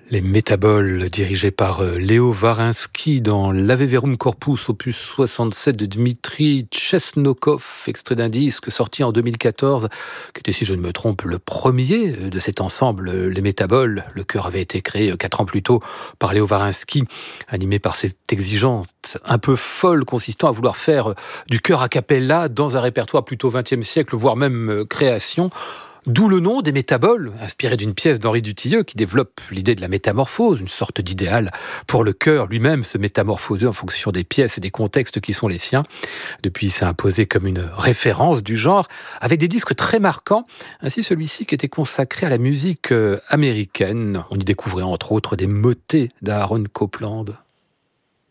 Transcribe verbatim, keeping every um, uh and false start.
Les Métaboles, dirigés par euh, Léo Varinsky dans l'Ave Verum Corpus, opus soixante-sept de Dmitri Chesnokov, extrait d'un disque sorti en deux mille quatorze, qui était, si je ne me trompe, le premier de cet ensemble, euh, Les Métaboles. Le chœur avait été créé euh, quatre ans plus tôt par Léo Varinsky, animé par cette exigence un peu folle consistant à vouloir faire euh, du chœur a cappella dans un répertoire plutôt vingtième siècle, voire même euh, création. D'où le nom des Métaboles, inspiré d'une pièce d'Henri Dutilleux qui développe l'idée de la métamorphose, une sorte d'idéal pour le chœur lui-même, se métamorphoser en fonction des pièces et des contextes qui sont les siens. Depuis, il s'est imposé comme une référence du genre, avec des disques très marquants, ainsi celui-ci qui était consacré à la musique euh, américaine. On y découvrait entre autres des motets d'Aaron Copland.